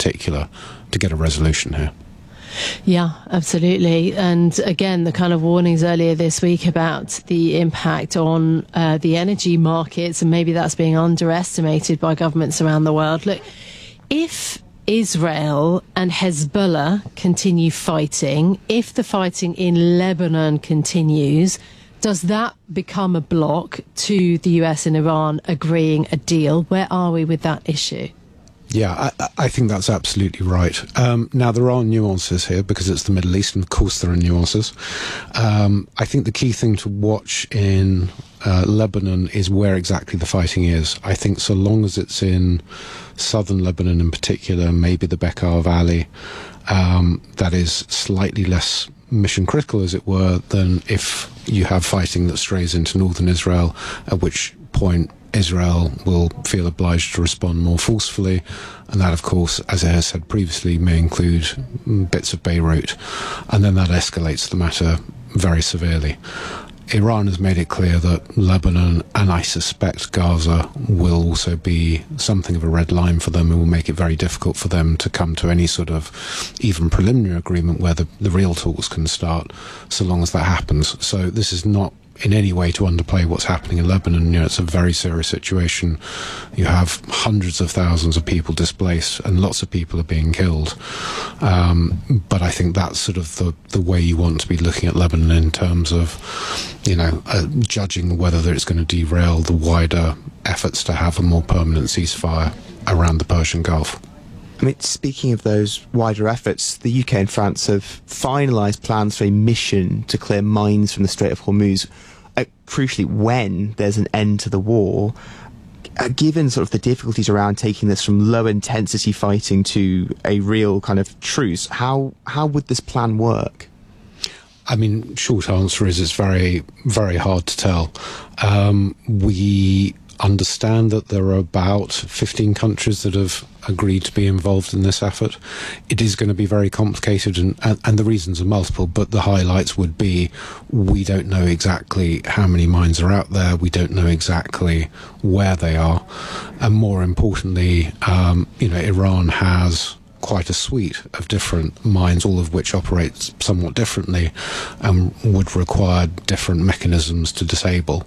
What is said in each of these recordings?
particular to get a resolution here. Yeah, absolutely. And again, the kind of warnings earlier this week about the impact on the energy markets, and maybe that's being underestimated by governments around the world. Look, if Israel and Hezbollah continue fighting, if the fighting in Lebanon continues, does that become a block to the US and Iran agreeing a deal? Where are we with that issue? Yeah, I think that's absolutely right. Now, there are nuances here because it's the Middle East, and of course there are nuances. I think the key thing to watch in Lebanon is where exactly the fighting is. I think so long as it's in southern Lebanon in particular, maybe the Bekaa Valley, that is slightly less mission critical, as it were, than if you have fighting that strays into northern Israel, at which point Israel will feel obliged to respond more forcefully, and that, of course, as I have said previously, may include bits of Beirut, and then that escalates the matter very severely. Iran has made it clear that Lebanon, and I suspect Gaza, will also be something of a red line for them, and will make it very difficult for them to come to any sort of even preliminary agreement where the real talks can start, so long as that happens. So this is not in any way to underplay what's happening in Lebanon. You know, it's a very serious situation. You have hundreds of thousands of people displaced, and lots of people are being killed. But I think that's sort of the way you want to be looking at Lebanon in terms of, you know, judging whether it's going to derail the wider efforts to have a more permanent ceasefire around the Persian Gulf. I mean, speaking of those wider efforts, the UK and France have finalised plans for a mission to clear mines from the Strait of Hormuz, crucially when there's an end to the war. Given sort of the difficulties around taking this from low-intensity fighting to a real kind of truce, how would this plan work? I mean, short answer is it's very, very hard to tell. We understand that there are about 15 countries that have agreed to be involved in this effort. It is going to be very complicated, and the reasons are multiple, but the highlights would be we don't know exactly how many mines are out there, we don't know exactly where they are, and more importantly, you know, Iran has quite a suite of different mines, all of which operate somewhat differently and would require different mechanisms to disable.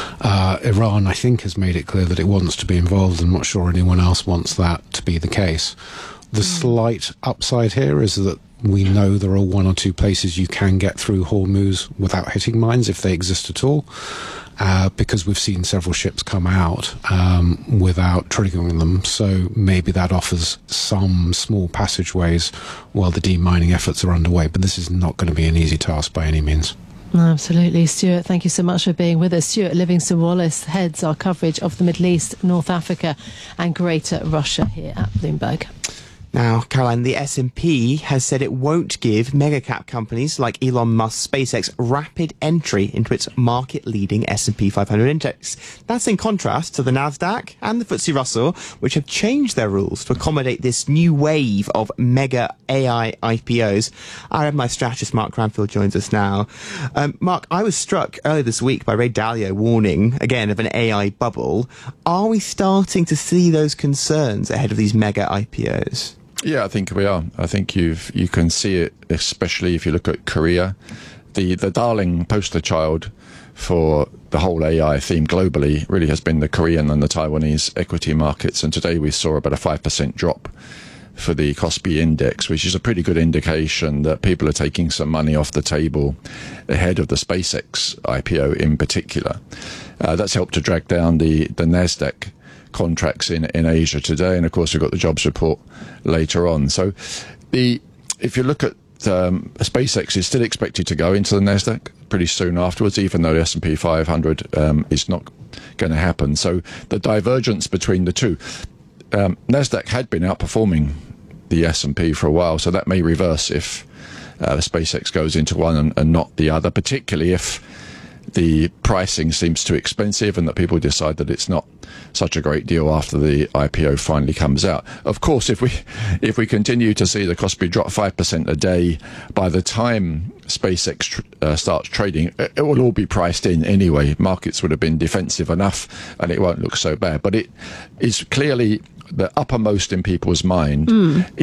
Iran, I think, has made it clear that it wants to be involved. I'm not sure anyone else wants that to be the case. The slight upside here is that we know there are one or two places you can get through Hormuz without hitting mines, if they exist at all. Because we've seen several ships come out without triggering them, so maybe that offers some small passageways while the demining efforts are underway, but this is not going to be an easy task by any means. Absolutely. Stuart, thank you so much for being with us. Stuart Livingston-Wallace heads our coverage of the Middle East, North Africa and Greater Russia here at Bloomberg. Now, Caroline, the S&P has said it won't give mega-cap companies like Elon Musk's SpaceX rapid entry into its market-leading S&P 500 index. That's in contrast to the Nasdaq and the FTSE Russell, which have changed their rules to accommodate this new wave of mega AI IPOs. Our MI strategist Mark Cranfield joins us now. Mark, I was struck earlier this week by Ray Dalio warning, again, of an AI bubble. Are we starting to see those concerns ahead of these mega IPOs? Yeah, I think we are. I think you can see it, especially if you look at Korea. The darling poster child for the whole AI theme globally really has been the Korean and the Taiwanese equity markets. And today we saw about a 5% drop for the Kospi index, which is a pretty good indication that people are taking some money off the table ahead of the SpaceX IPO in particular. That's helped to drag down the Nasdaq contracts in Asia today, and of course we've got the jobs report later on. So if you look at SpaceX is still expected to go into the Nasdaq pretty soon afterwards, even though the S&P 500 is not going to happen. So the divergence between the two, Nasdaq had been outperforming the S&P for a while, so that may reverse if SpaceX goes into one and not the other, particularly if the pricing seems too expensive and that people decide that it's not such a great deal after the IPO finally comes out. Of course, if we continue to see the Kospi drop 5% a day, by the time SpaceX starts trading, it will all be priced in anyway. Markets would have been defensive enough and it won't look so bad. But it is clearly the uppermost in people's mind